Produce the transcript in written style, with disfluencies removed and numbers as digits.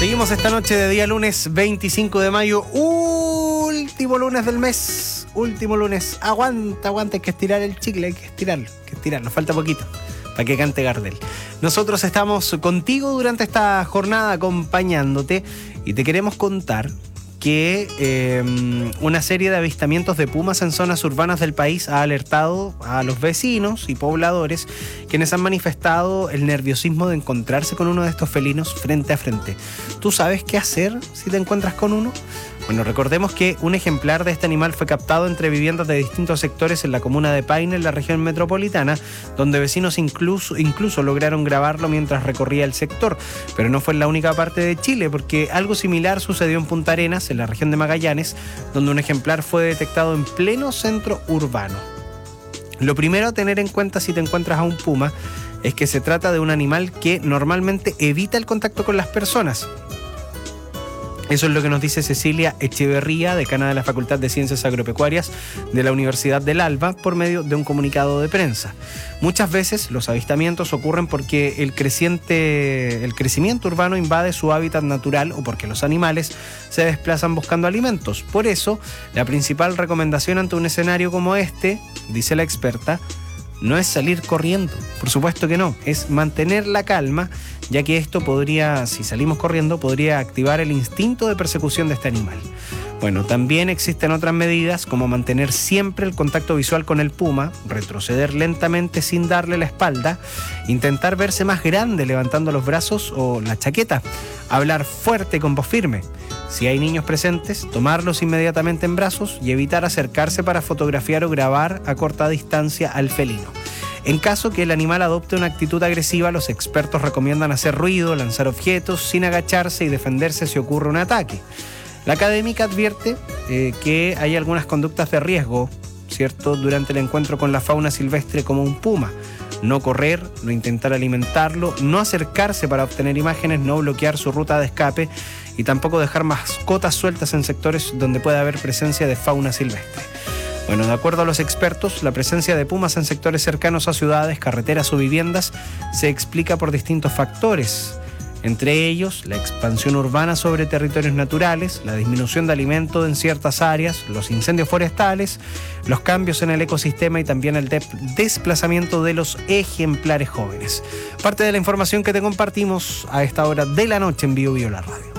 Seguimos esta noche de día lunes 25 de mayo, último lunes del mes, último lunes. Aguanta, hay que estirar el chicle, hay que estirarlo, falta poquito para que cante Gardel. Nosotros estamos contigo durante esta jornada acompañándote y te queremos contar que una serie de avistamientos de pumas en zonas urbanas del país ha alertado a los vecinos y pobladores, quienes han manifestado el nerviosismo de encontrarse con uno de estos felinos frente a frente. ¿Tú sabes qué hacer si te encuentras con uno? Bueno, recordemos que un ejemplar de este animal fue captado entre viviendas de distintos sectores en la comuna de Paine, en la región metropolitana, donde vecinos incluso lograron grabarlo mientras recorría el sector. Pero no fue en la única parte de Chile, porque algo similar sucedió en Punta Arenas, en la región de Magallanes, donde un ejemplar fue detectado en pleno centro urbano. Lo primero a tener en cuenta si te encuentras a un puma es que se trata de un animal que normalmente evita el contacto con las personas. Eso es lo que nos dice Cecilia Echeverría, decana de la Facultad de Ciencias Agropecuarias de la Universidad del Alba, por medio de un comunicado de prensa. Muchas veces los avistamientos ocurren porque el crecimiento urbano invade su hábitat natural o porque los animales se desplazan buscando alimentos. Por eso, la principal recomendación ante un escenario como este, dice la experta, no es salir corriendo, por supuesto que no, es mantener la calma, ya que esto podría, si salimos corriendo, podría activar el instinto de persecución de este animal. Bueno, también existen otras medidas como mantener siempre el contacto visual con el puma, retroceder lentamente sin darle la espalda, intentar verse más grande levantando los brazos o la chaqueta, hablar fuerte con voz firme. Si hay niños presentes, tomarlos inmediatamente en brazos y evitar acercarse para fotografiar o grabar a corta distancia al felino. En caso que el animal adopte una actitud agresiva, los expertos recomiendan hacer ruido, lanzar objetos sin agacharse y defenderse si ocurre un ataque. La académica advierte que hay algunas conductas de riesgo, ¿cierto?, durante el encuentro con la fauna silvestre como un puma. No correr, no intentar alimentarlo, no acercarse para obtener imágenes, no bloquear su ruta de escape y tampoco dejar mascotas sueltas en sectores donde pueda haber presencia de fauna silvestre. Bueno, de acuerdo a los expertos, la presencia de pumas en sectores cercanos a ciudades, carreteras o viviendas se explica por distintos factores. Entre ellos, la expansión urbana sobre territorios naturales, la disminución de alimento en ciertas áreas, los incendios forestales, los cambios en el ecosistema y también el desplazamiento de los ejemplares jóvenes. Parte de la información que te compartimos a esta hora de la noche en Bio Bio la Radio.